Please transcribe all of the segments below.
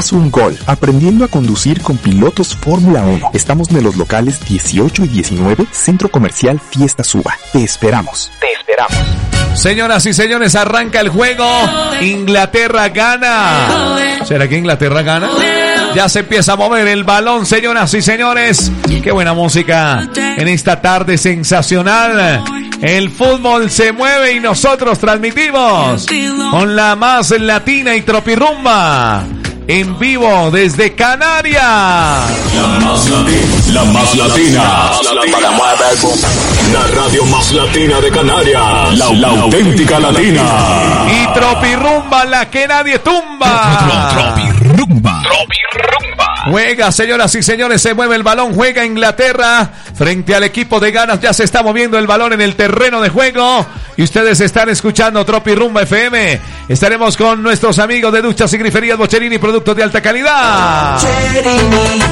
Haz un gol aprendiendo a conducir con pilotos Fórmula 1. Estamos en los locales 18 y 19, Centro Comercial Fiesta Suba. Te esperamos. Te esperamos. Señoras y señores, arranca el juego. Inglaterra gana. ¿Será que Inglaterra gana? Ya se empieza a mover el balón, señoras y señores. Qué buena música en esta tarde sensacional. El fútbol se mueve y nosotros transmitimos con la más latina y tropirrumba. En vivo desde Canarias. La más latina. La radio más latina de Canarias. La auténtica latina. Y tropirrumba, la que nadie tumba. Tropirrumba. Juega, señoras y señores, se mueve el balón, juega Inglaterra frente al equipo de Ghana. Ya se está moviendo el balón en el terreno de juego y ustedes están escuchando Tropirrumba FM. Estaremos con nuestros amigos de Duchas y Griferías Bocherini, productos de alta calidad. Bocherini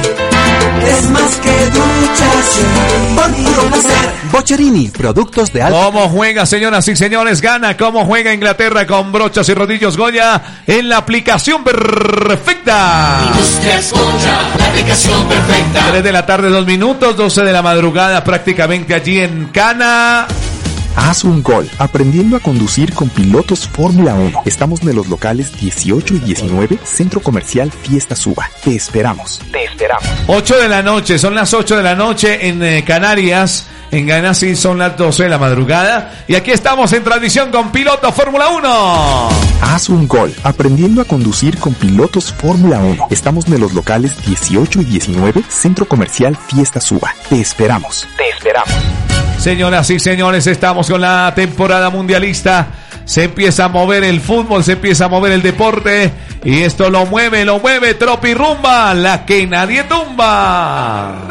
es más que duchas, por puro placer. Bocherini, productos de alta. ¿Cómo juega, señoras y señores? Gana. ¿Cómo juega Inglaterra con brochas y rodillos Goya en la aplicación perfecta? Industria Escucha, la aplicación perfecta. 3 de la tarde, 2 minutos, 12 de la madrugada, prácticamente allí en Cana. Haz un gol aprendiendo a conducir con pilotos Fórmula 1. Estamos en los locales 18 y 19, Centro Comercial Fiesta Suba. Te esperamos. Te esperamos. 8 de la noche, son las 8 de la noche en Canarias. En Ghana sí son las 12 de la madrugada. Y aquí estamos en transmisión con Piloto Fórmula 1. Haz un gol aprendiendo a conducir con pilotos Fórmula 1. Estamos en los locales 18 y 19, Centro Comercial Fiesta Suba. Te esperamos. Te esperamos. Señoras y señores, estamos con la temporada mundialista. Se empieza a mover el fútbol, se empieza a mover el deporte. Y esto lo mueve Tropirrumba, la que nadie tumba.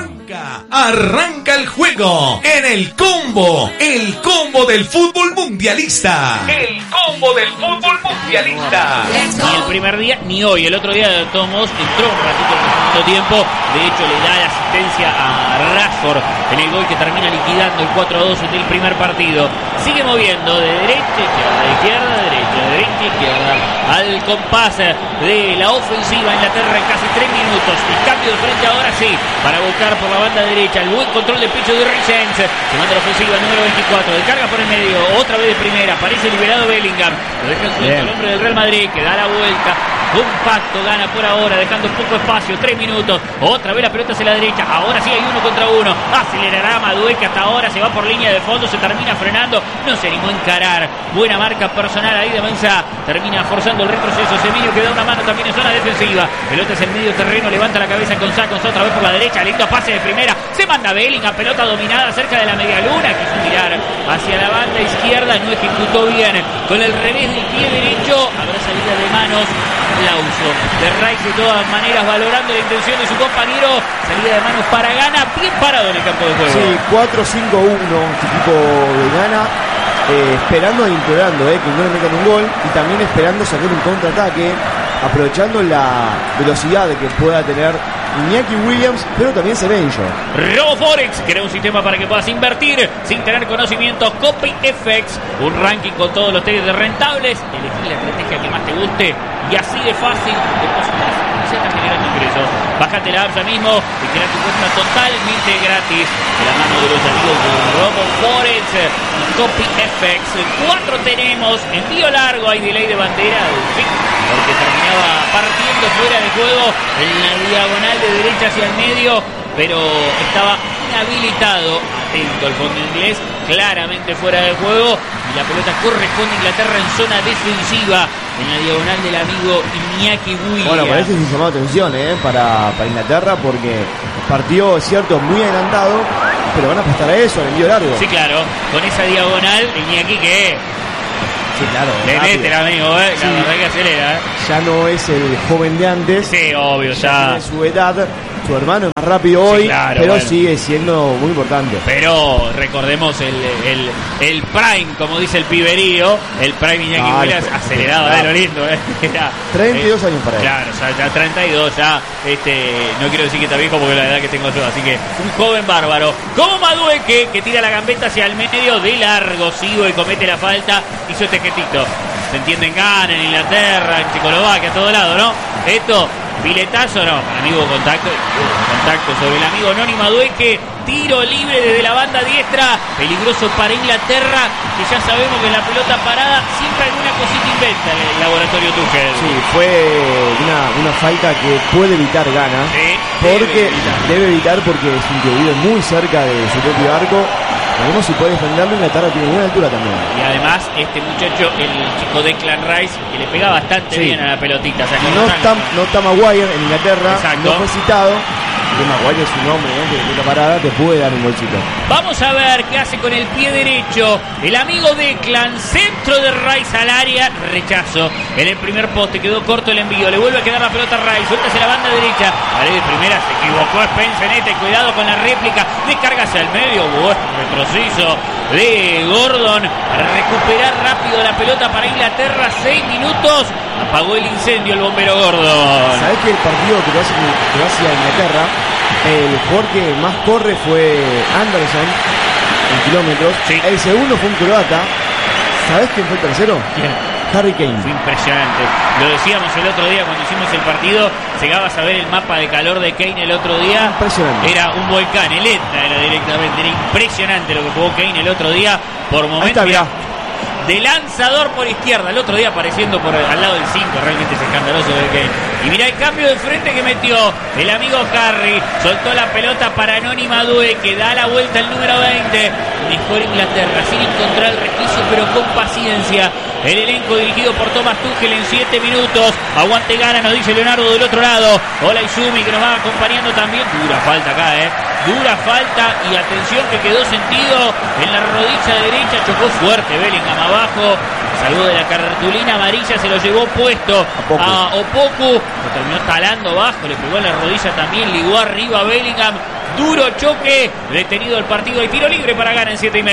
Arranca el juego en el combo del fútbol mundialista. El combo del fútbol mundialista. Ni el primer día ni hoy, el otro día de todos modos entró un ratito en el segundo tiempo. De hecho le da la asistencia a Rashford en el gol que termina liquidando el 4-2 del primer partido. Sigue moviendo de derecha a izquierda, derecha, izquierda, al compás de la ofensiva Inglaterra en casi 3 minutos. El cambio de frente ahora sí, para buscar por la banda derecha, el buen control de pecho de Richens. Se manda la ofensiva número 24, descarga por el medio, otra vez de primera, parece liberado Bellingham. Lo deja en suelto el hombre del Real Madrid, que da la vuelta. Compacto, gana por ahora, dejando poco espacio, 3 minutos. Otra vez la pelota hacia la derecha, ahora sí hay 1 contra 1. Acelerará Madué, que hasta ahora se va por línea de fondo, se termina frenando, no se animó a encarar. Buena marca personal ahí de Mensah, termina forzando el retroceso. Semenyo que da una mano también en zona defensiva. Pelota es el medio terreno, levanta la cabeza con Sa otra vez por la derecha, lindo pase de primera. Se manda Bellingham, pelota dominada cerca de la media luna, quiso tirar hacia la banda izquierda, no ejecutó bien. Con el revés del pie derecho, habrá salida de manos. Aplauso de Rice de todas maneras, valorando la intención de su compañero. Salida de manos para Ghana, bien parado en el campo de juego. Sí, 4-5-1 este equipo de Ghana, esperando e implorando que no le metan un gol y también esperando sacar un contraataque, aprovechando la velocidad que pueda tener Iñaki Williams, pero también Semenyo. RoboForex crea un sistema para que puedas invertir sin tener conocimientos. CopyFX, un ranking con todos los traders rentables. Elegí la estrategia que más te guste y así de fácil depositas y se está generando ingresos. Bájate la app ya mismo y crea tu cuenta totalmente gratis de la mano de los amigos de RoboForex y CopyFX. 4 tenemos, envío largo, hay delay de bandera, sí, porque terminaba partiendo fuera de juego en la diagonal de derecha hacia el medio, pero estaba inhabilitado. Atento al fondo inglés, claramente fuera de juego, y la pelota corresponde a Inglaterra en zona defensiva, en la diagonal del amigo Iñaki Williams. Bueno, parece sin llamado atención para Inglaterra, porque el partido es cierto muy adelantado, pero van a apostar a eso, al envío largo. Sí, claro, con esa diagonal, Iñaki que Sí, claro. Le mete el amigo, sí. La verdad que acelera, Ya no es el joven de antes. Sí, obvio, ya tiene su edad. Su hermano es más rápido hoy, claro, pero bueno, sigue siendo muy importante. Pero recordemos el prime, como dice el piberío, el prime Iñaki Williams acelerado, a ver, lo lindo. Era, 32 años para él. Claro, ya 32, ya no quiero decir que está viejo porque la edad que tengo yo, así que un joven bárbaro. Como Madué que tira la gambeta hacia el medio de largo, sigo y comete la falta, hizo este getito. Se entiende en Ghana, en Inglaterra, en Checoslovaquia, a todo lado, ¿no? Esto Piletazo, no, para mí hubo contacto sobre el amigo Noni Madueque. Tiro libre desde la banda diestra, peligroso para Inglaterra, que ya sabemos que en la pelota parada siempre alguna cosita inventa en el laboratorio Tuchel. Sí, fue una falta que puede evitar Ghana, Sí, porque debe evitar porque es un que vive muy cerca de su propio arco. Veremos si puede defenderlo. Inglaterra tiene buena altura también. Y además este muchacho, el chico Declan Rice, que le pega bastante Sí. bien a la pelotita. O sea, que No está Maguire en Inglaterra, Exacto. no fue citado. Que Maguire es un hombre, que de pelota parada te puede dar un golcito. Vamos a ver qué hace con el pie derecho el amigo Declan. Centro de Rice al área, rechazo en el primer poste, quedó corto el envío, le vuelve a quedar la pelota a Rice, suelta hacia la banda derecha, Paredes primera, se equivocó Spencer, cuidado con la réplica, descarga hacia el medio, retroceso de Gordon para recuperar rápido la pelota para Inglaterra. 6 minutos, apagó el incendio el bombero Gordon. ¿Sabés que el partido que va hacia Inglaterra, el jugador que más corre fue Anderson en kilómetros? Sí. El segundo fue un croata. ¿Sabés quién fue el tercero? ¿Quién? Harry Kane. Fue impresionante. Lo decíamos el otro día cuando hicimos el partido. Llegabas a ver el mapa de calor de Kane el otro día. Impresionante. Era un volcán, el Etna era directamente. Era impresionante lo que jugó Kane el otro día. Por Ahí momentos. está, mirá. De lanzador por izquierda, el otro día apareciendo al lado del 5, realmente es escandaloso de Kane. Y mirá el cambio de frente que metió el amigo Harry, soltó la pelota para Noni Madueque, da la vuelta el número 20, mejor Inglaterra, sin encontrar el resquicio pero con paciencia. El elenco dirigido por Thomas Tuchel en 7 minutos. Aguante Ghana, nos dice Leonardo del otro lado. Hola Izumi que nos va acompañando también. Dura falta acá, dura falta y atención que quedó sentido en la rodilla derecha, chocó fuerte Bellingham abajo, salvó de la cartulina amarilla, se lo llevó puesto a Opoku, lo terminó talando abajo, le pegó en la rodilla también, ligó arriba a Bellingham, duro choque, detenido el partido y tiro libre para Ghana en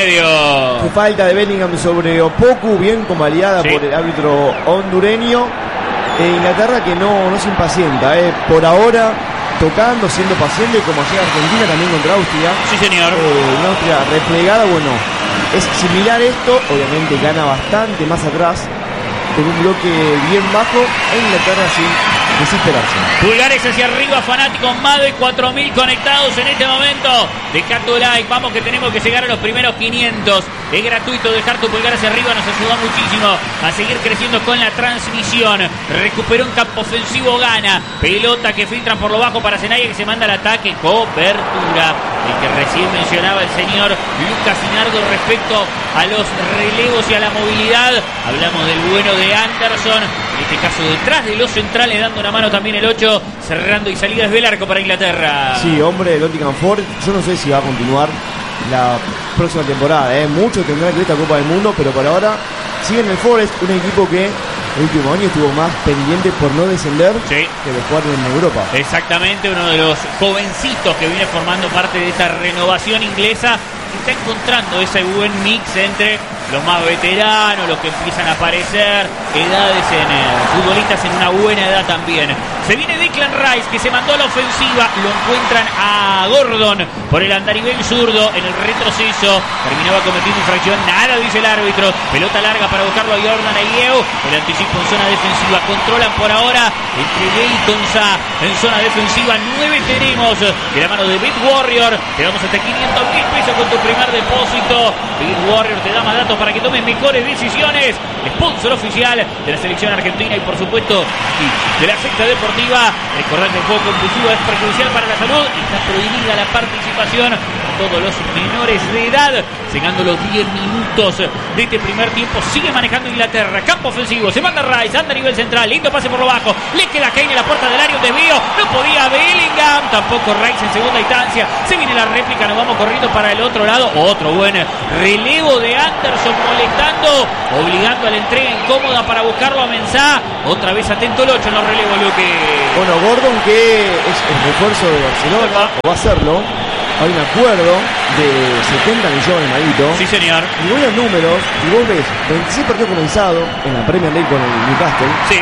7,5. Fue falta de Bellingham sobre Opoku, bien convalidada por el árbitro hondureño. Inglaterra que no se impacienta, por ahora tocando, siendo paciente, como ayer Argentina también contra Austria. Sí, señor. Una Austria replegada, bueno, es similar esto, obviamente gana bastante más atrás, con un bloque bien bajo, e Inglaterra sin desesperarse. Pulgares hacia arriba, fanáticos, más de 4.000 conectados en este momento. Deja tu like, vamos que tenemos que llegar a los primeros 500. Es gratuito dejar tu pulgar hacia arriba, nos ayuda muchísimo a seguir creciendo con la transmisión. Recuperó un campo ofensivo Ghana. Pelota que filtran por lo bajo para Zenaya que se manda al ataque. Cobertura. El que recién mencionaba el señor Lucas Sinardo respecto a los relevos y a la movilidad. Hablamos del bueno de Anderson. En este caso detrás de los centrales, dando una mano también el 8. Cerrando y salidas del arco para Inglaterra. Sí, hombre, de Nottingham Forest. Yo no sé si va a continuar la próxima temporada, mucho tendrá que ver esta Copa del Mundo, pero por ahora sigue en el Forest, un equipo que el último año estuvo más pendiente por no descender que de jugar en Europa. Exactamente, uno de los jovencitos que viene formando parte de esta renovación inglesa, que está encontrando ese buen mix entre los más veteranos, los que empiezan a aparecer, edades futbolistas en una buena edad también. Se viene Declan Rice que se mandó a la ofensiva, lo encuentran a Gordon por el andarivel zurdo en el retroceso, terminaba cometiendo infracción, nada dice el árbitro, pelota larga para buscarlo a Jordan Ayew, el anticipo en zona defensiva, controlan por ahora entre Bale y Tonza en zona defensiva, 9 tenemos de la mano de Beat Warrior, te damos hasta 500.000 pesos con tu primer depósito. Beat Warrior te da más datos para que tomes mejores decisiones, sponsor oficial de la selección argentina y por supuesto aquí de la secta deportiva. Recordad que el juego compulsivo es perjudicial para la salud y está prohibida la participación a todos los menores de edad. Llegando los 10 minutos de este primer tiempo, sigue manejando Inglaterra, campo ofensivo, se manda Rice, anda a nivel central, lindo pase por lo bajo, le queda Kane en la puerta del área, un desvío, no podía Bellingham, tampoco Rice en segunda instancia, se viene la réplica, nos vamos corriendo para el otro lado, otro buen relevo de Anderson molestando, obligando a la entrega incómoda para buscarlo a Mensah, otra vez atento el 8 en los relevos, Luque. Bueno, Gordon que es el refuerzo de Barcelona, o va a serlo. Hay un acuerdo de 70 millones, Maguito. Sí, señor. Y buenos números. Y vos ves 26 partidos comenzados en la Premier League con el Newcastle. Sí.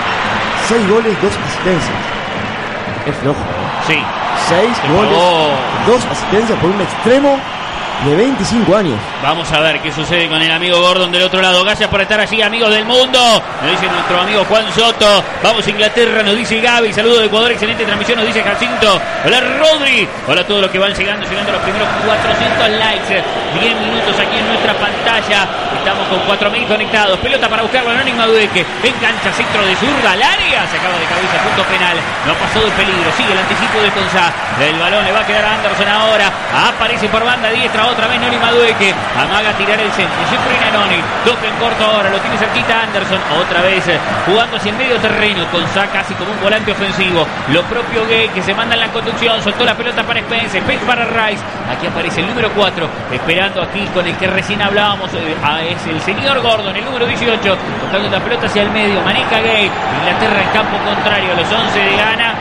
6 goles, 2 asistencias. Es flojo. Sí. 6 goles, 2 asistencias por un extremo de 25 años. Vamos a ver qué sucede con el amigo Gordon del otro lado. Gracias por estar allí, amigos del mundo. Nos dice nuestro amigo Juan Soto. Vamos a Inglaterra, nos dice Gaby. Saludos de Ecuador, excelente transmisión, nos dice Jacinto. Hola Rodri. Hola a todos los que van llegando a los primeros 400 likes. 10 minutos aquí en nuestra pantalla. Estamos con 4.000 conectados. Pelota para buscarlo Anónimo Madueque. Engancha centro de zurda al área. Se acaba de cabeza, punto penal. No ha pasado el peligro. Sigue el anticipo de Gonzá. El balón le va a quedar a Anderson ahora. Aparece por banda diestra otra vez Noni Madueque. Amaga a tirar el centro. Siempre Noni. Toca en corto ahora. Lo tiene cerquita Anderson. Otra vez jugando hacia el medio terreno. Gonzá casi como un volante ofensivo. Lo propio Gay que se manda en la conducción. Soltó la pelota para Spence. Spence para Rice. Aquí aparece el número 4. Esperando aquí con el que recién hablábamos. Es el señor Gordon. El número 18. Tocando la pelota hacia el medio. Maneja Gay. Inglaterra en campo contrario a los 11 de Ghana.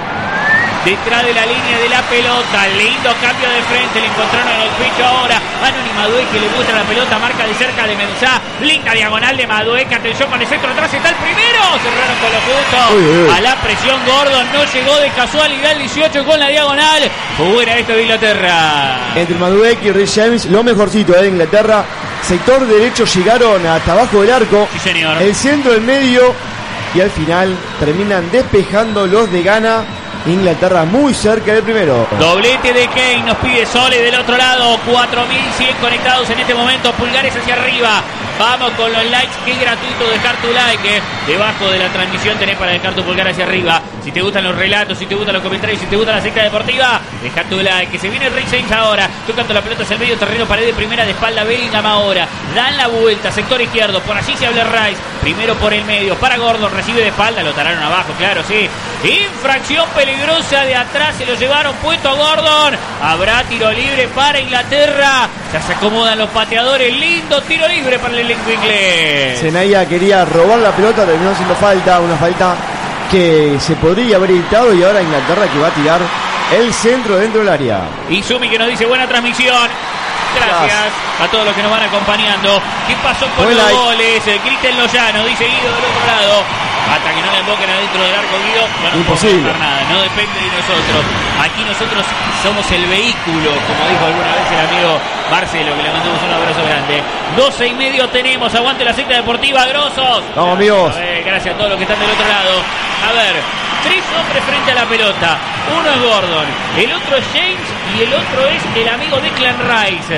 Detrás de la línea de la pelota, lindo cambio de frente, le encontraron en el pecho ahora. Anónimo Madueque le muestra la pelota, marca de cerca de Mensah. Linda diagonal de Madueque, atención con el centro atrás, está el primero. Cerraron con los puntos. A la presión Gordon, no llegó de casualidad el 18 con la diagonal. Fue buena esto de Inglaterra. Entre Madueque y Rhys James, lo mejorcito de Inglaterra. Sector derecho llegaron hasta abajo del arco. Sí, señor. El centro del medio y al final terminan despejando los de Ghana. Inglaterra muy cerca del primero. Doblete de Kane, nos pide Sole del otro lado. 4.100 conectados en este momento. Pulgares hacia arriba. Vamos con los likes, que es gratuito dejar tu like. Debajo de la transmisión tenés para dejar tu pulgar hacia arriba. Si te gustan los relatos, si te gustan los comentarios, si te gusta la secta deportiva, deja tu like. Que se viene Rick James ahora. Tocando la pelota hacia el medio terreno, pared de primera, de espalda Bellingham ahora. Dan la vuelta, sector izquierdo. Por allí se habla Rice. Primero por el medio. Para Gordon, recibe de espalda. Lo tararon abajo, claro, sí. Infracción peligrosa de atrás. Se lo llevaron puesto a Gordon. Habrá tiro libre para Inglaterra. Ya se acomodan los pateadores. Lindo tiro libre para el elenco inglés. Senaya quería robar la pelota, terminó haciendo falta. Una falta que se podría haber evitado. Y ahora Inglaterra que va a tirar el centro dentro del área. Y Sumi que nos dice buena transmisión. Gracias a todos los que nos van acompañando. ¿Qué pasó con los goles? Grítenlo ya, nos dice Guido del otro lado. Hasta que no la emboquen adentro del arco, Guido, no imposible. Podemos hacer nada, no depende de nosotros. Aquí nosotros somos el vehículo, como dijo alguna vez el amigo Marcelo, que le mandamos un abrazo grande. 12:30 tenemos, aguante la secta deportiva, grosos. Vamos, amigos. Gracias a todos los que están del otro lado. A ver, 3 hombres frente a la pelota. Uno es Gordon, el otro es James y el otro es el amigo Declan Rice.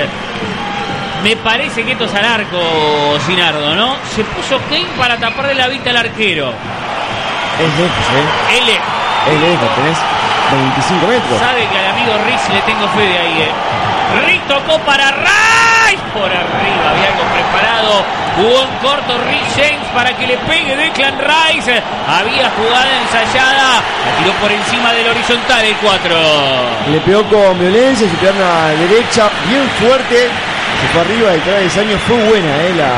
Me parece que esto es al arco, Sinardo, ¿no? Se puso Kane para taparle la vista al arquero. Es lejos, Es lejos. Es lejos, tenés 25 metros. Sabe que al amigo Riz le tengo fe de ahí, Riz tocó para Rice. Por arriba, había algo preparado. Jugó en corto Riz James para que le pegue Declan Rice. Había jugada ensayada. La tiró por encima del horizontal el 4. Le pegó con violencia, su pierna derecha, bien fuerte. Se fue arriba del travesaño, fue buena,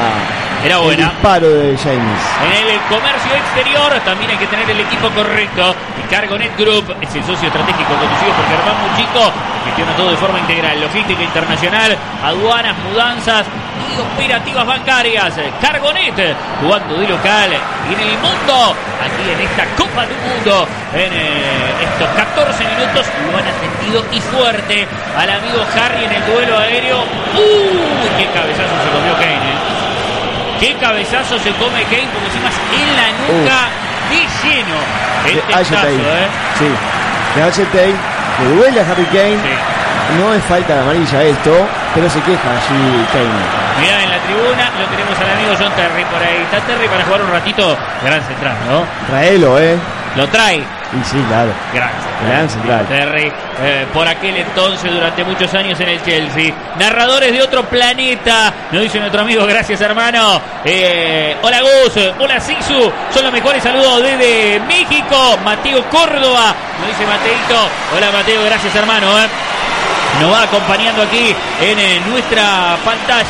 Era buena. El disparo de James. En el comercio exterior también hay que tener el equipo correcto. Y Cargonet Group es el socio estratégico conducido por Germán Muchico. Gestiona todo de forma integral. Logística internacional, aduanas, mudanzas y operativas bancarias. Cargonet, jugando de local y en el mundo. Aquí en esta Copa del Mundo. En estos 14 minutos lo han atendido y fuerte al amigo Harry en el duelo aéreo. ¡Qué cabezazo se comió Kane! Qué cabezazo se come Kane, porque encima es en la nuca de lleno. Este caso, Sí, de Alcetey, le duele a Harry Kane. Sí. No es falta de amarilla esto, pero se queja allí Kane. Mirá en la tribuna, lo tenemos al amigo John Terry por ahí. Está Terry para jugar un ratito. Gran central, ¿no? Traelo, Lo trae. Y sí, claro. Gran central. Terry, por aquel entonces, durante muchos años en el Chelsea. Narradores de otro planeta, nos dice nuestro amigo, gracias hermano. Hola Gus, hola Sisu, son los mejores saludos desde México. Mateo Córdoba, nos dice Mateito. Hola Mateo, gracias hermano. Nos va acompañando aquí en nuestra pantalla.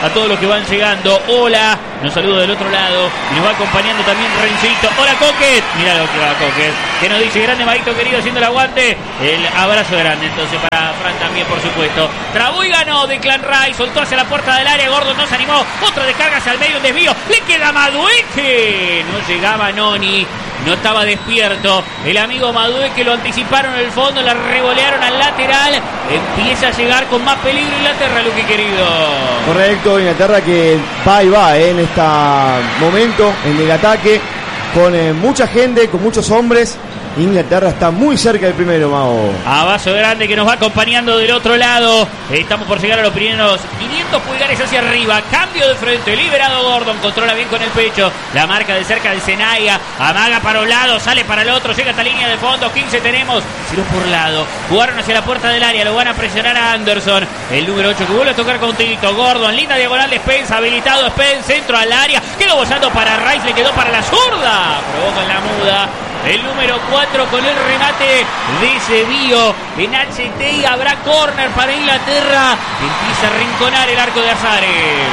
a todos los que van llegando. Hola, nos saludo del otro lado y nos va acompañando también Rencito. Hola Coquet, mirá lo que va Coquet, que nos dice: grande Maguito querido, haciendo el aguante. El abrazo grande entonces para Fran también, por supuesto. Trabó y ganó de Clan Rai, soltó hacia la puerta del área, Gordon no se animó, otra descarga hacia el medio, un desvío, le queda Madueque, no llegaba Noni, no estaba despierto el amigo Madueque, lo anticiparon en el fondo, la revolearon al lateral, empieza a llegar con más peligro Inglaterra, Luqui querido. Correcto, Inglaterra que va y va en este momento en el ataque, con mucha gente, con muchos hombres. Inglaterra está muy cerca del primero, Mao. Abrazo grande que nos va acompañando del otro lado. Estamos por llegar a los primeros 500 pulgares hacia arriba. Cambio de frente, liberado Gordon, controla bien con el pecho. La marca de cerca de Senaya, amaga para un lado, sale para el otro, llega a esta línea de fondo. 15 tenemos, 0 por lado. Jugaron hacia la puerta del área, lo van a presionar a Anderson. El número 8 que vuelve a tocar con Tito. Gordon, linda diagonal de Spence, habilitado Spence, centro al área. Quedó bozando para Rice, le quedó para la zurda. Probó con la muda. El número 4 con el remate de Sevillo en HT y habrá córner para Inglaterra. Empieza a rinconar el arco de Azare.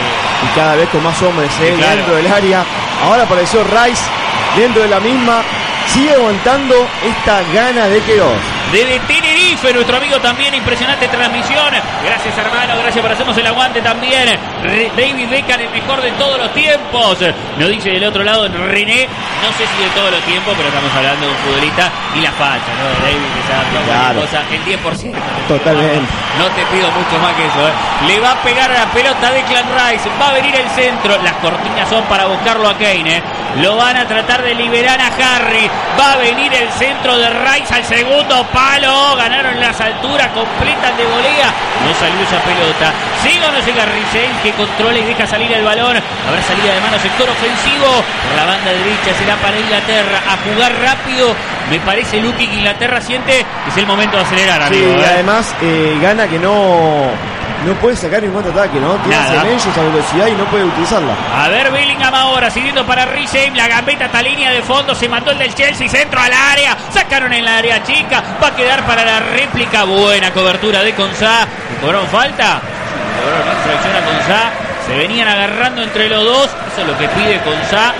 Y cada vez con más hombres claro, dentro del área. Ahora apareció Rice dentro de la misma. Sigue aguantando esta gana de Queiroz. Desde Tenerife, nuestro amigo también, impresionante transmisión. Gracias hermano, gracias por hacernos el aguante también. David Beckham, el mejor de todos los tiempos. Nos dice del otro lado René, no sé si de todos los tiempos, pero estamos hablando de un futbolista y la facha, ¿no? De David que se adaptó a cualquier cosa, el 10%. Totalmente. No te pido mucho más que eso, ¿eh? Le va a pegar a la pelota de Clan Rice, va a venir el centro, las cortinas son para buscarlo a Kane, ¿eh? Lo van a tratar de liberar a Harry, va a venir el centro de Rice al segundo palo, ganaron las alturas, completan de volea, no salió esa pelota. ¿Sigue o no llega Rice, que controla y deja salir el balón? Habrá salida de mano, sector ofensivo por la banda derecha, será para Inglaterra, a jugar rápido. Me parece, Luqui, que Inglaterra siente que es el momento de acelerar, amigo. Sí, y además gana que no puede sacar ningún ataque, ¿no? Tiene Semenyo esa velocidad y no puede utilizarla. A ver, Bellingham ahora, siguiendo para Rice, la gambeta está línea de fondo, se mató el del Chelsea, centro al área, sacaron en la área chica, va a quedar para la réplica, buena cobertura de Konsa. ¿Cobraron falta? Cobraron infracción a Konsa, se venían agarrando entre los dos, eso es lo que pide Konsa.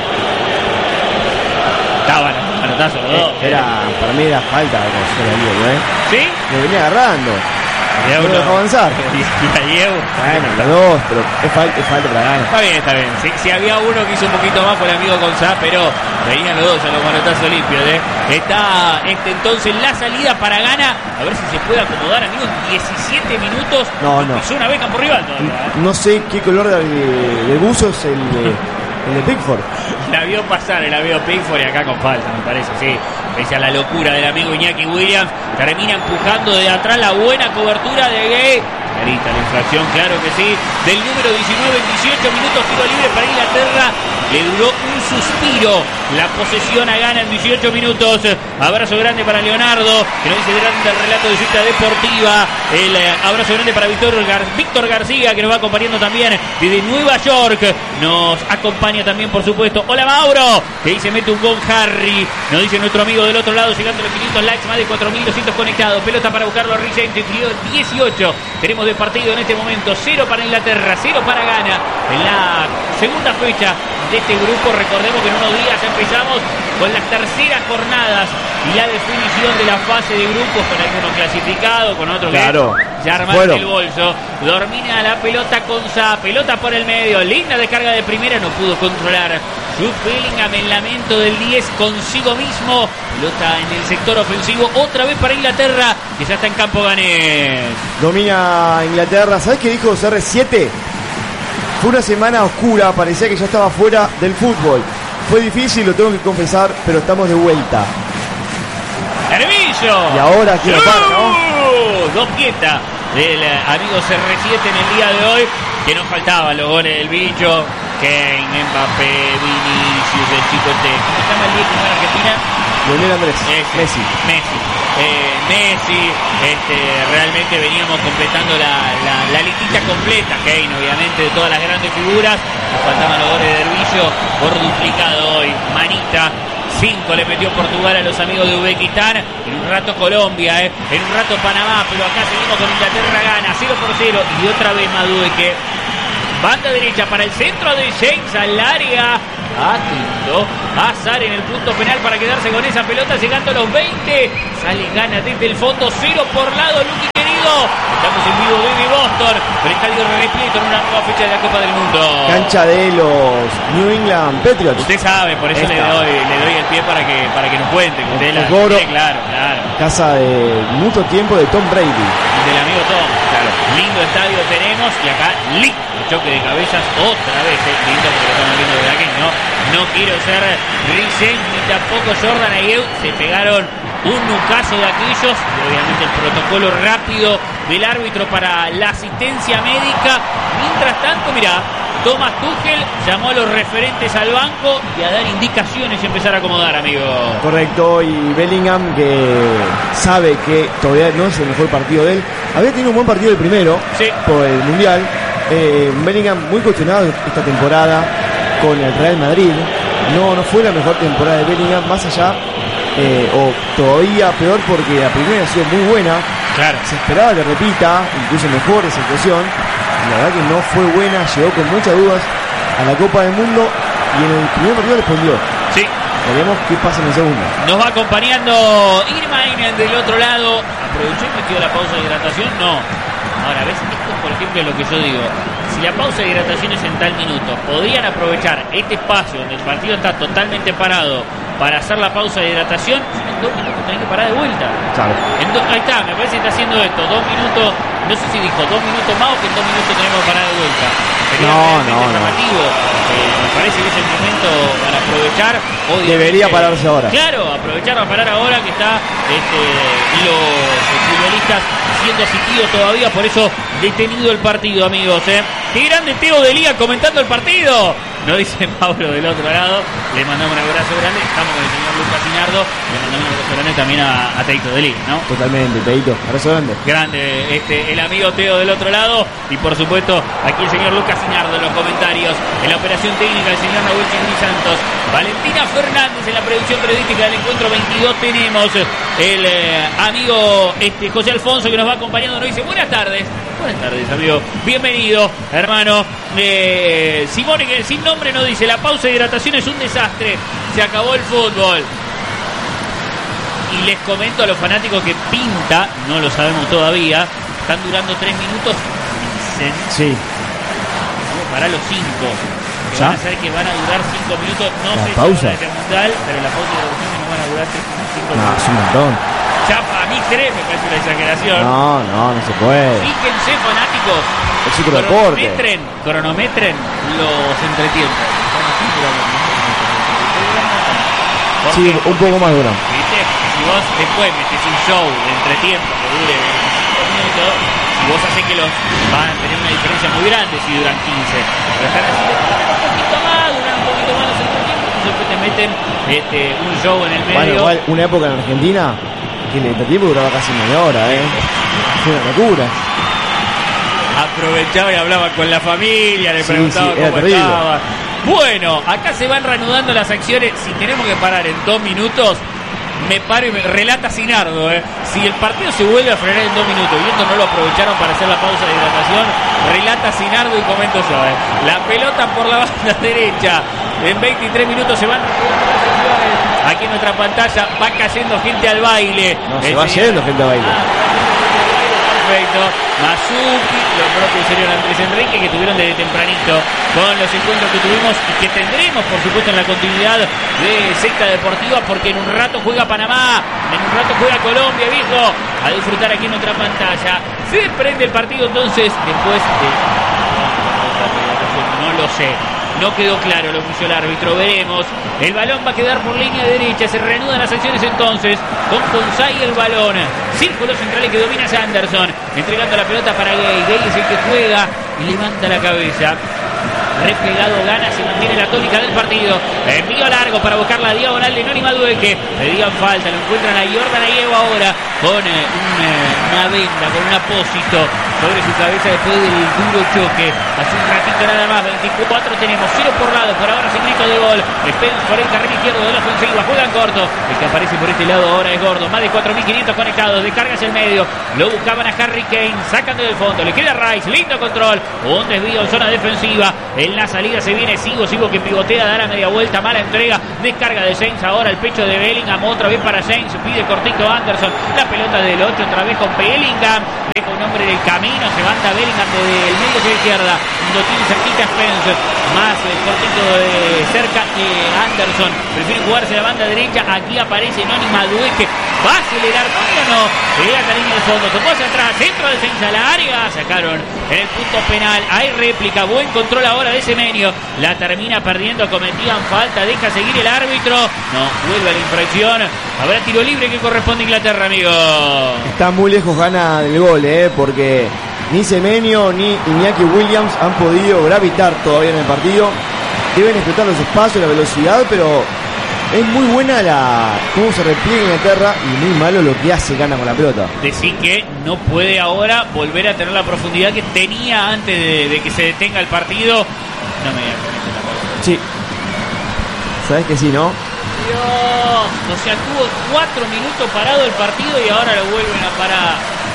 Estaban a manotazo los dos. Para mí era falta de Konsa, ¿eh? ¿Sí? Me venía agarrando. No lo dejó avanzar. Bueno, los dos, pero es falta para ganar. Está bien. Si había uno que hizo un poquito más fue el amigo Konsa, pero venían los dos a los manotazos limpios, ¿eh? Está entonces la salida para Ghana. A ver si se puede acomodar, amigos. 17 minutos. No. Pisó una vez por rival todavía. No sé qué color de buzo es el de Pickford. La vio pasar, la vio Pickford y acá con falta, me parece, sí. Pese a la locura del amigo Iñaki Williams, termina empujando de atrás la buena cobertura de Gay. Clarita la infracción, claro que sí. Del número 19 en 18 minutos, tiro libre para Inglaterra. Le duró un suspiro la posesión a Ghana en 18 minutos. Abrazo grande para Leonardo, que nos dice grande el relato de Cita Deportiva. El abrazo grande para Víctor García, que nos va acompañando también desde Nueva York. Nos acompaña también, por supuesto. Hola Mauro, que dice mete un gol Harry. Nos dice nuestro amigo del otro lado, llegando a los 500 likes, más de 4.200 conectados. Pelota para buscarlo a Rice, 18. Tenemos de partido en este momento, 0 para Inglaterra, 0 para Ghana. En la segunda fecha de este grupo, recordemos que en unos días empezamos con las terceras jornadas y la definición de la fase de grupos, con algunos clasificados, con otros que ya armaron el bolso. Domina la pelota Konsa, pelota por el medio, linda descarga de primera, no pudo controlar Jude Bellingham, el lamento del 10 consigo mismo. Pelota en el sector ofensivo, otra vez para Inglaterra, que ya está en campo ganés. Domina Inglaterra. ¿Sabes qué dijo CR7? Fue una semana oscura, parecía que ya estaba fuera del fútbol. Fue difícil, lo tengo que confesar, pero estamos de vuelta. Hervillo. Y ahora quiero par, ¿no? Dos pietas del amigo CR7 en el día de hoy, que no faltaban los goles del bicho. Kane, Mbappé, Vinicius, el chico este. ¿Cómo se llama el viejo en Argentina? Lionel Andrés. Messi. Realmente veníamos completando la listita completa. Kane, obviamente, de todas las grandes figuras. Nos faltaban los goles de Hervillo por duplicado hoy. Manita. 5 le metió Portugal a los amigos de Uzbekistán. En un rato Colombia, en un rato Panamá, pero acá seguimos con Inglaterra, Ghana 0-0. Y otra vez Madueque Banda derecha para el centro de James al área. Atento. Azar en el punto penal para quedarse con esa pelota, llegando a los 20. Sale Gana desde el fondo, 0 por lado, Luqui querido. Estamos en vivo desde Boston, el estadio repleto en una nueva fecha de la Copa del Mundo. Cancha de los New England Patriots. Usted sabe, por eso le doy el pie para que nos cuente. Que usted claro. Casa de mucho tiempo de Tom Brady. Del amigo Tom, claro. Lindo estadio tenemos y acá lindo choque de cabezas otra vez. Lindo porque lo estamos viendo desde aquí, no quiero ser Risen ni tampoco Jordan Ayew. Se pegaron un nucazo de aquellos y obviamente el protocolo rápido del árbitro para la asistencia médica. Mientras tanto, mirá, Thomas Tuchel llamó a los referentes al banco y a dar indicaciones y empezar a acomodar, amigo. Correcto, y Bellingham, que sabe que todavía no es el mejor partido de él. Había tenido un buen partido el primero, sí, por el Mundial. Bellingham muy cuestionado esta temporada con el Real Madrid. No fue la mejor temporada de Bellingham, más allá, o todavía peor porque la primera ha sido muy buena. Claro. Se esperaba que repita, incluso mejor esa situación. La verdad que no fue buena, llegó con muchas dudas a la Copa del Mundo y en el primer partido respondió. Sí. Veremos qué pasa en el segundo. Nos va acompañando Irmain del otro lado. ¿Aproveché y metió la pausa de hidratación? No. Ahora, ¿ves? Esto es, por ejemplo, lo que yo digo. Si la pausa de hidratación es en tal minuto, podrían aprovechar este espacio donde el partido está totalmente parado para hacer la pausa de hidratación. En 2 minutos tenés que parar de vuelta. Claro. Ahí está, me parece que está haciendo esto. 2 minutos, no sé si dijo 2 minutos más o que en 2 minutos tenemos que parar de vuelta. Sería realmente llamativo. Me parece que es el momento para aprovechar. Debería pararse ahora. Claro, aprovechar a parar ahora que está los futbolistas siendo asistidos todavía, por eso detenido el partido, amigos. ¡Qué grande Teo de Liga comentando el partido! No dice Pablo del otro lado. Le mandamos un abrazo grande. Estamos con el señor Lucas Sinardo. Le mandamos un abrazo grande también a Teito de Liga, ¿no? Totalmente, Teito. Abrazo grande. Grande el amigo Teo del otro lado. Y por supuesto, aquí el señor Lucas Sinardo en los comentarios. En la operación técnica, el señor Nahuel Chingui Santos. Valentina Fernández en la producción periodística del encuentro 22. Tenemos el amigo José Alfonso que nos va acompañando. Nos dice buenas tardes. Buenas tardes, amigo. Bienvenido, hermano. Simone, que sin nombre nos dice, la pausa de hidratación es un desastre. Se acabó el fútbol. Y les comento a los fanáticos que pinta, no lo sabemos todavía, están durando 3 minutos. Dicen. Sí. Para los 5. Que van a ser que van a durar 5 minutos. No la sé pausa. si mundial, pero la pausa de hidratación no van a durar 5 minutos. No, es un montón. Ya para mí 3 me parece una exageración. No se puede. Fíjense, fanáticos. Es un deporte. Cronometren los entretiempos. Sí, un poco más duro. ¿Viste? Si vos después metes un show de entretiempo que dure 25 minutos, si vos haces que los van a tener una diferencia muy grande si duran 15. Pero están así, duran un poquito más los entretiempos, y después te meten un show en el medio. Bueno, igual una época en Argentina que el entretiempo duraba casi media hora, Fue una locura. Aprovechaba y hablaba con la familia, le preguntaba cómo estaba. Bueno, acá se van reanudando las acciones. Si tenemos que parar en 2 minutos, me paro y me relata Sinardo. Si el partido se vuelve a frenar en 2 minutos y esto no lo aprovecharon para hacer la pausa de hidratación, relata Sinardo y comento yo. La pelota por la banda derecha. En 23 minutos se van reanudando las acciones. Aquí en nuestra pantalla va cayendo gente al baile. No, se va yendo gente al baile. Perfecto. Masuki, los propios señor Andrés Enrique, que tuvieron desde tempranito con los encuentros que tuvimos y que tendremos, por supuesto, en la continuidad de Secta Deportiva, porque en un rato juega Panamá, en un rato juega Colombia, viejo. A disfrutar aquí en otra pantalla. Se desprende el partido entonces después de... No lo sé. No quedó claro lo que hizo el árbitro, veremos. El balón va a quedar por línea derecha, se reanudan las acciones entonces, con González el balón. Círculos centrales que domina Sanderson, entregando la pelota para Gay. Gay es el que juega y levanta la cabeza. replegado Gana, se mantiene la tónica del partido. Envío largo para buscar la diagonal de Noni Madueque. Pedían falta, lo encuentran a Jordan Ayew ahora con una venda, con un apósito sobre su cabeza después del duro choque. Hace un ratito nada más, 24 tenemos, 0 por lado, por ahora sin grito de gol. Spence por el carril izquierdo de la ofensiva, juegan corto. El que aparece por este lado ahora es Gordo, más de 4.500 conectados, descargas el medio, lo buscaban a Harry Kane, sacan del fondo, le queda Rice, lindo control, un desvío en zona defensiva, en la salida se viene Sigo que pivotea, da la media vuelta, mala entrega, descarga de Sainz ahora el pecho de Bellingham, otra vez para Sainz, pide cortito Anderson, la pelota del 8 otra vez con Bellingham, deja un hombre en el camino, se manda Bellingham desde el medio hacia la izquierda, lo tiene cerquita Spencer, más cortito de cerca que Anderson, prefiere jugarse la banda derecha, aquí aparece Noni Madueque, va a acelerar, no, llega a la línea de fondo, tocó hacia atrás, centro de Sainz a la área, sacaron en el punto penal, hay réplica, buen control ahora de Semenyo, la termina perdiendo, cometían falta, deja seguir el árbitro, no, vuelve a la infracción, habrá tiro libre que corresponde a Inglaterra, amigo. Está muy lejos Gana del gol, porque ni Semenyo ni Iñaki Williams han podido gravitar todavía en el partido, deben explotar los espacios, la velocidad, pero es muy buena cómo se repliega Inglaterra y muy malo lo que hace Gana con la pelota. Decir que no puede ahora volver a tener la profundidad que tenía antes de que se detenga el partido. No me digas. Sí. ¿Sabes que sí, no? Dios, o sea, tuvo 4 minutos parado el partido y ahora lo vuelven a parar.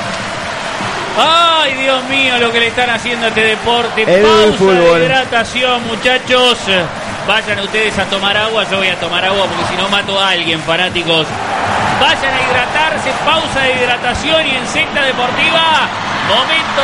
Ay, Dios mío, lo que le están haciendo a este deporte. Pausa fútbol. De hidratación, muchachos. Vayan ustedes a tomar agua, yo voy a tomar agua porque si no mato a alguien, fanáticos. Vayan a hidratarse, pausa de hidratación y en Secta Deportiva, momento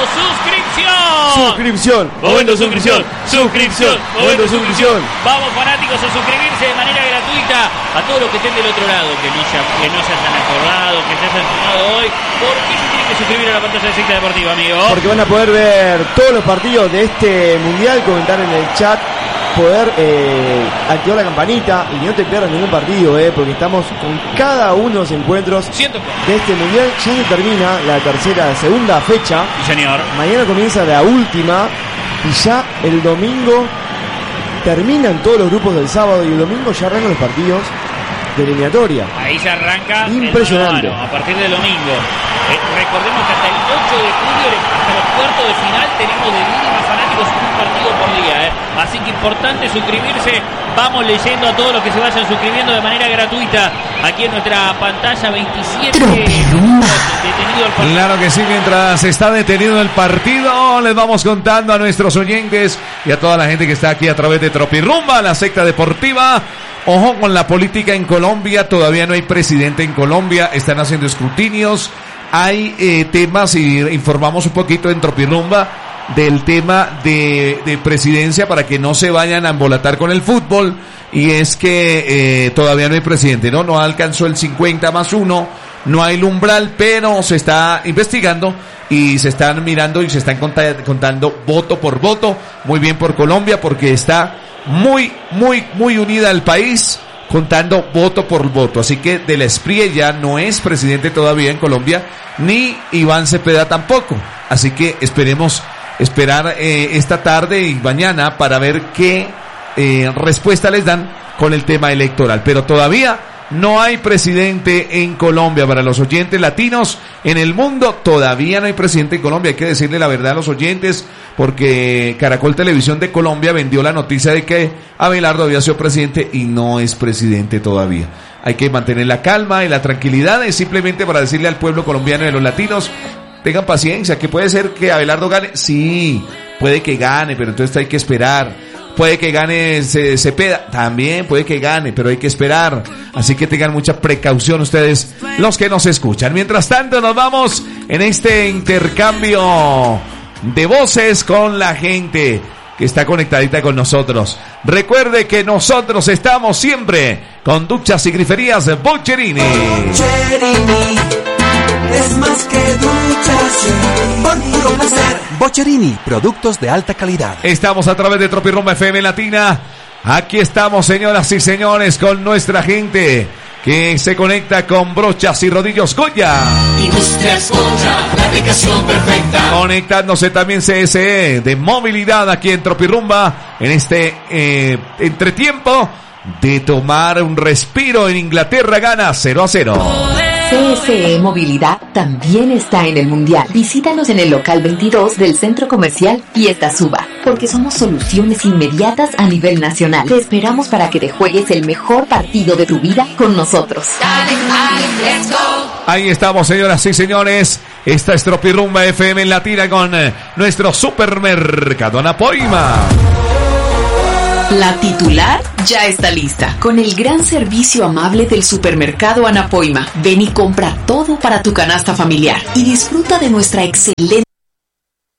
suscripción. Momento suscripción. Momento suscripción. Vamos, fanáticos, a suscribirse de manera gratuita a todos los que estén del otro lado, que no se hayan acordado, que se hayan sumado hoy. ¿Por qué se tienen que suscribir a la pantalla de Secta Deportiva, amigo? Porque van a poder ver todos los partidos de este mundial, comentar en el chat, poder activar la campanita y no te pierdas ningún partido, porque estamos con cada uno de los encuentros de este mundial. Ya se termina la segunda fecha. Sí, señor. Mañana comienza la última y ya el domingo terminan todos los grupos del sábado y el domingo ya arrancan los partidos de eliminatoria. Ahí se arranca impresionante a partir del domingo. Recordemos que hasta el 8 de julio, hasta los cuartos de final, tenemos de mínima fanáticos un partido por día. Así que importante suscribirse. Vamos leyendo a todos los que se vayan suscribiendo de manera gratuita. Aquí en nuestra pantalla 27. Detenido el partido. Claro que sí, mientras está detenido el partido, les vamos contando a nuestros oyentes y a toda la gente que está aquí a través de Tropirrumba, la secta deportiva. Ojo con la política en Colombia, todavía no hay presidente en Colombia, están haciendo escrutinios, hay temas y informamos un poquito en Tropirrumba del tema de presidencia para que no se vayan a embolatar con el fútbol, y es que todavía no hay presidente, no alcanzó el 50+1, no hay el umbral, pero se está investigando y se están mirando y se están contando voto por voto. Muy bien por Colombia, porque está muy unida al país, contando voto por voto. Así que de la Espriella no es presidente todavía en Colombia, ni Iván Cepeda tampoco. Así que esperar esta tarde y mañana para ver qué respuesta les dan con el tema electoral. Pero todavía no hay presidente en Colombia. Para los oyentes latinos en el mundo, todavía no hay presidente en Colombia. Hay que decirle la verdad a los oyentes, porque Caracol Televisión de Colombia vendió la noticia de que Abelardo había sido presidente y no es presidente todavía. Hay que mantener la calma y la tranquilidad, es simplemente para decirle al pueblo colombiano y a los latinos, tengan paciencia, que puede ser que Abelardo gane. Sí, puede que gane, pero entonces hay que esperar. Puede que gane Cepeda, también puede que gane, pero hay que esperar. Así que tengan mucha precaución ustedes, los que nos escuchan. Mientras tanto, nos vamos en este intercambio de voces con la gente que está conectadita con nosotros. Recuerde que nosotros estamos siempre con duchas y griferías Bocherini. Bocherini es más que duchas, por puro placer. Bocherini, productos de alta calidad. Estamos a través de Tropirrumba FM Latina. Aquí estamos, señoras y señores, con nuestra gente que se conecta con Brochas y Rodillos Goya. Industrias Concha, la aplicación perfecta. Conectándose también CSE de movilidad aquí en Tropirumba en este entretiempo de tomar un respiro. En Inglaterra gana 0-0. CSE Movilidad también está en el Mundial. Visítanos en el local 22 del Centro Comercial Fiesta Suba, porque somos soluciones inmediatas a nivel nacional. Te esperamos para que te juegues el mejor partido de tu vida con nosotros. Ahí estamos, señoras y señores. Esta es Tropirumba FM en Latina con nuestro supermercado Anapoima. La titular ya está lista, con el gran servicio amable del supermercado Anapoima. Ven y compra todo para tu canasta familiar y disfruta de nuestra excelente